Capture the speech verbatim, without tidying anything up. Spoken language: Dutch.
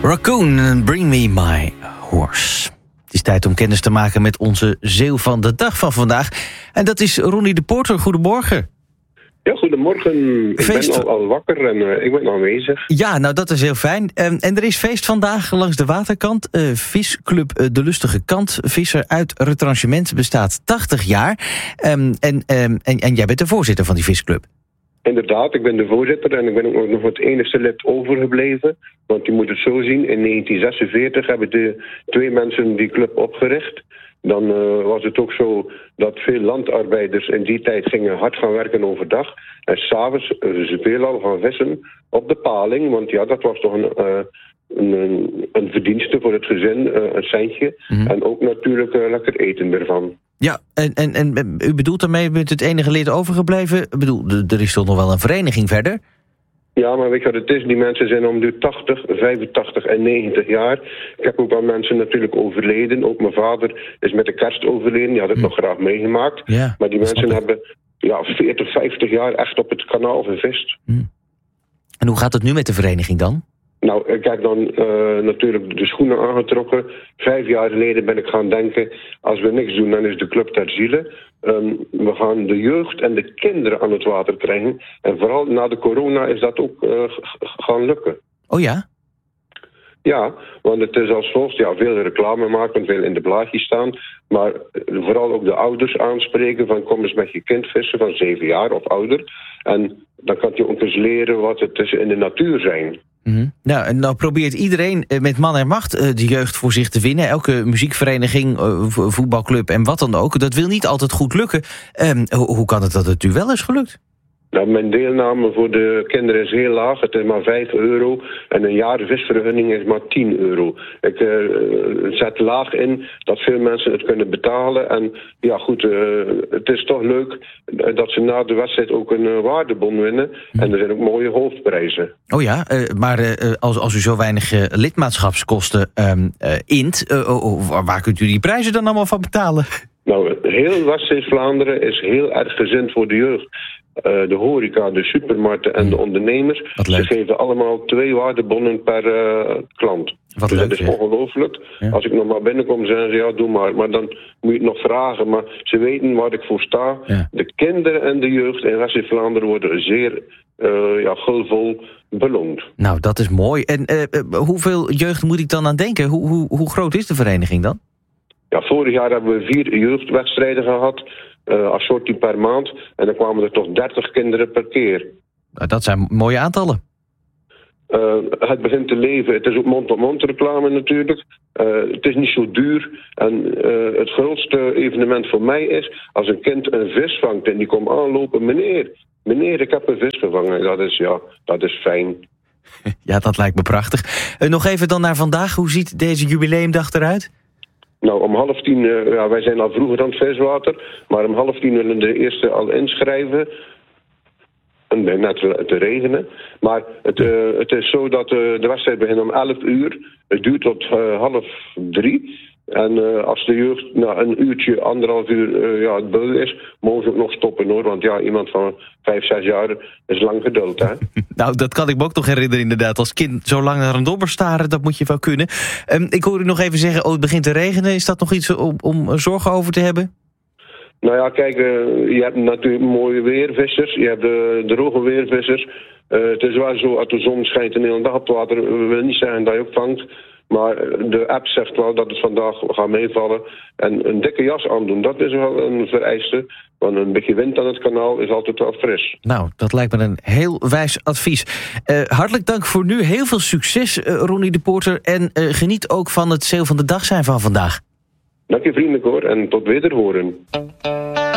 Raccoon, bring me my horse. Het is tijd om kennis te maken met onze zeeuw van de dag van vandaag. En dat is Ronnie de Porter. Goedemorgen. Ja, goedemorgen. Ik Feest... ben al, al wakker en uh, ik ben aanwezig. Ja, nou dat is heel fijn. Um, en er is feest vandaag langs de waterkant. Uh, Visclub uh, De Lustige Kant. Visser uit retranchement bestaat tachtig jaar. Um, en, um, en, en jij bent de voorzitter van die visclub. Inderdaad, ik ben de voorzitter en ik ben ook nog het enigste lid overgebleven. Want je moet het zo zien, in negentien zesenveertig hebben de twee mensen die club opgericht. Dan uh, was het ook zo dat veel landarbeiders in die tijd gingen hard gaan werken overdag. En s'avonds uh, ze veelal gaan vissen op de paling. Want ja, dat was toch een, uh, een, een verdienste voor het gezin, uh, een centje. Mm-hmm. En ook natuurlijk uh, lekker eten ervan. Ja, en, en, en u bedoelt daarmee, bent het enige lid overgebleven? Ik bedoel, er is toch nog wel een vereniging verder? Ja, maar weet je wat het is? Die mensen zijn om de tachtig, vijfentachtig en negentig jaar. Ik heb ook wel mensen natuurlijk overleden. Ook mijn vader is met de kerst overleden. Die had het hm. nog graag meegemaakt. Ja, maar die mensen hebben ja, veertig, vijftig jaar echt op het kanaal gevist. Hm. En hoe gaat het nu met de vereniging dan? Nou, ik heb dan uh, natuurlijk de schoenen aangetrokken. Vijf jaar geleden ben ik gaan denken, als we niks doen, dan is de club ter ziele. Um, we gaan de jeugd en de kinderen aan het water krijgen. En vooral na de corona is dat ook uh, g- gaan lukken. Oh ja? Ja, want het is als volgt, ja, veel reclame maken, veel in de blaadjes staan. Maar vooral ook de ouders aanspreken van kom eens met je kind vissen van zeven jaar of ouder. En dan kan je ook eens leren wat het is in de natuur zijn. Mm-hmm. Nou, en nou probeert iedereen met man en macht de jeugd voor zich te winnen. Elke muziekvereniging, voetbalclub en wat dan ook. Dat wil niet altijd goed lukken. Um, hoe kan het dat het u wel is gelukt? Nou, mijn deelname voor de kinderen is heel laag. Het is maar vijf euro. En een jaar visvergunning is maar tien euro. Ik uh, zet laag in dat veel mensen het kunnen betalen. En ja, goed, uh, het is toch leuk dat ze na de wedstrijd ook een uh, waardebon winnen. Hm. En er zijn ook mooie hoofdprijzen. Oh ja, uh, maar uh, als, als u zo weinig uh, lidmaatschapskosten um, uh, int, uh, uh, waar kunt u die prijzen dan allemaal van betalen? Nou, heel West-Vlaanderen is heel erg gezind voor de jeugd. Uh, de horeca, de supermarkten en de ondernemers. Ze geven allemaal twee waardebonnen per uh, klant. Wat dus leuk, dat is ja. ongelooflijk. Ja. Als ik nog maar binnenkom, zeggen ze ja, doe maar. Maar dan moet je het nog vragen. Maar ze weten waar ik voor sta. Ja. De kinderen en de jeugd in West-Vlaanderen worden zeer uh, ja, gulvol beloond. Nou, dat is mooi. En uh, uh, hoeveel jeugd moet ik dan aan denken? Hoe, hoe, hoe groot is de vereniging dan? Ja, vorig jaar hebben we vier jeugdwedstrijden gehad. Uh, als soortie per maand. En dan kwamen er toch dertig kinderen per keer. Dat zijn mooie aantallen. Uh, het begint te leven. Het is ook mond-op-mond reclame natuurlijk. Uh, het is niet zo duur. En uh, het grootste evenement voor mij is als een kind een vis vangt en die komt aanlopen. Meneer, meneer, ik heb een vis gevangen. Dat is, ja, dat is fijn. Ja, dat lijkt me prachtig. Uh, nog even dan naar vandaag. Hoe ziet deze jubileumdag eruit? Nou, om half tien, uh, ja, wij zijn al vroeger aan het viswater, maar om half tien willen de eerste al inschrijven. En net te regenen. Maar het, uh, het is zo dat uh, de wedstrijd begint om elf uur. Het duurt tot uh, half drie. En uh, als de jeugd na een uurtje, anderhalf uur uh, ja, het beu is, mogen ze ook nog stoppen hoor. Want ja, iemand van vijf, zes jaar is lang geduld, hè. Nou, dat kan ik me ook nog herinneren inderdaad. Als kind zo lang naar een dobber staren, dat moet je wel kunnen. Um, ik hoor u nog even zeggen, oh, het begint te regenen. Is dat nog iets om, om zorgen over te hebben? Nou ja, kijk, uh, je hebt natuurlijk mooie weervissers. Je hebt de droge weervissers. Uh, het is wel zo, als de zon schijnt een hele dag op het water, we willen niet zeggen dat je ook vangt. Maar de app zegt wel dat het vandaag gaat meevallen. En een dikke jas aandoen, dat is wel een vereiste. Want een beetje wind aan het kanaal is altijd wel fris. Nou, dat lijkt me een heel wijs advies. Uh, hartelijk dank voor nu. Heel veel succes, uh, Ronnie de Porter. En uh, geniet ook van het zeeuw van de dag zijn van vandaag. Dank je vriendelijk hoor en tot wederhoren.